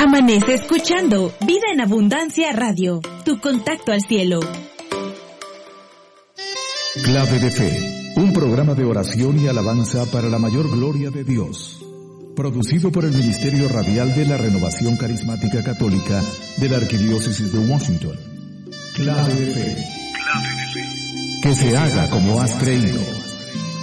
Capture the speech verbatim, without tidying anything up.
Amanece escuchando Vida en Abundancia Radio, tu contacto al cielo. Clave de Fe, un programa de oración y alabanza para la mayor gloria de Dios. Producido por el Ministerio Radial de la Renovación Carismática Católica de la Arquidiócesis de Washington. Clave de Fe. Clave de Fe. Que se haga como has creído.